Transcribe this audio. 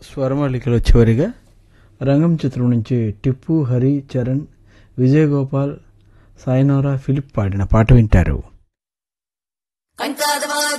స్వరమాలికలో చివరిగా రంగం చిత్రం నుంచి టిప్పు, హరి, చరణ్, విజయ్ గోపాల్, సాయినోరా, ఫిలిప్ పాడిన పాట వింటారు.